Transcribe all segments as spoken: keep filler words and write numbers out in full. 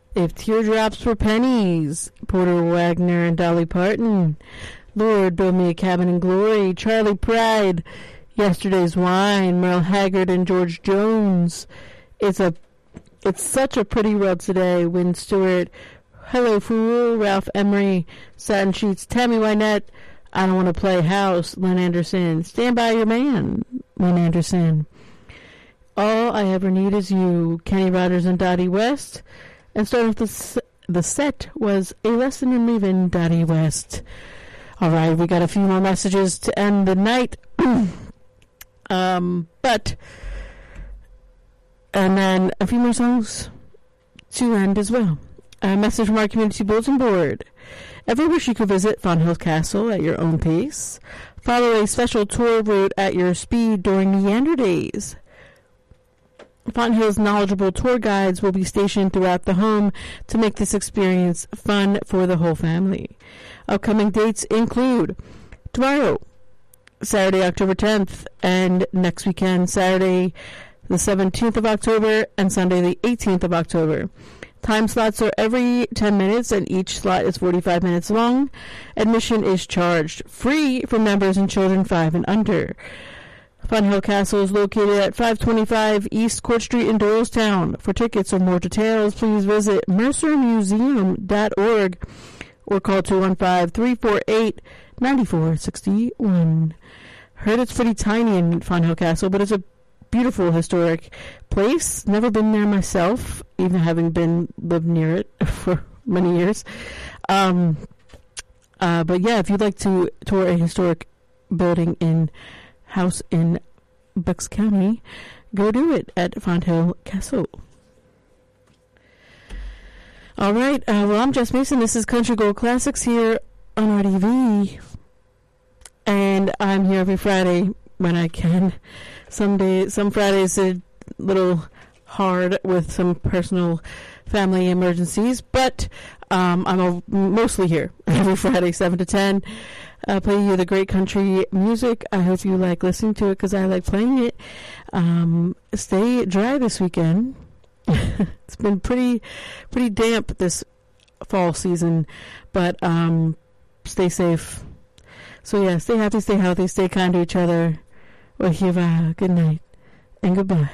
If Teardrops Were Pennies, Porter Wagner and Dolly Parton. Lord, Build Me a Cabin in Glory, Charlie Pride, Yesterday's Wine, Merle Haggard and George Jones. It's a, it's such a pretty world today. Wynn Stewart, Hello Fool, Ralph Emery, Satin Sheets, Tammy Wynette, I Don't Want to Play House, Lynn Anderson, Stand By Your Man, Lynn Anderson. All I Ever Need Is You, Kenny Rogers and Dottie West. And starting with the, the set was A Lesson in Leaving, Dottie West. All right, we got a few more messages to end the night. um, but, and then a few more songs to end as well. A message from our community bulletin board. Ever wish you could visit Fonthill Castle at your own pace? Follow a special tour route at your speed during Neander Days. Fonthill's knowledgeable tour guides will be stationed throughout the home to make this experience fun for the whole family. Upcoming dates include tomorrow, Saturday, October tenth, and next weekend, Saturday, the seventeenth of October, and Sunday, the eighteenth of October. Time slots are every ten minutes, and each slot is forty-five minutes long. Admission is charged free for members and children five and under. Fonthill Castle is located at five twenty-five East Court Street in Doylestown. For tickets or more details, please visit mercer museum dot org or call two one five, three four eight, nine four six one. Heard it's pretty tiny in Fonthill Castle, but it's a beautiful historic place. Never been there myself, even having been lived near it for many years. Um, uh, but yeah, if you'd like to tour a historic building in house in Bucks County, go do it at Fonthill Castle. All right, uh, well, I'm Jess Mason. This is Country Gold Classics here on R D V, and I'm here every Friday when I can. Some days, some Fridays are a little hard with some personal family emergencies, but um, I'm a, mostly here every Friday, seven to ten. Uh, play you the great country music. I hope you like listening to it because I like playing it. Um, stay dry this weekend. It's been pretty, pretty damp this fall season, but um, stay safe. So yeah, stay happy, stay healthy, stay kind to each other. Well, here, good night and goodbye.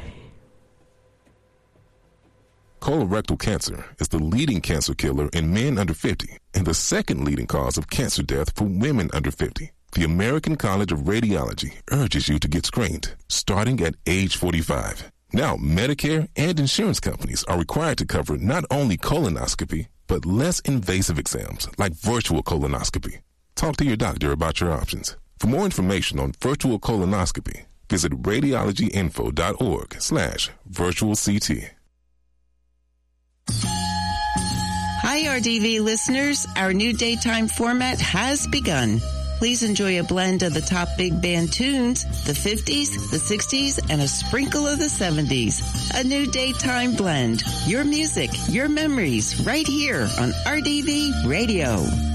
Colorectal cancer is the leading cancer killer in men under fifty and the second leading cause of cancer death for women under fifty. The American College of Radiology urges you to get screened starting at age forty-five. Now, Medicare and insurance companies are required to cover not only colonoscopy, but less invasive exams like virtual colonoscopy. Talk to your doctor about your options. For more information on virtual colonoscopy, visit radiologyinfo.org slash virtual CT. Hi, R D V listeners. Our new daytime format has begun. Please enjoy a blend of the top big band tunes, the fifties, the sixties, and a sprinkle of the seventies. A new daytime blend. Your music, your memories, right here on R D V Radio.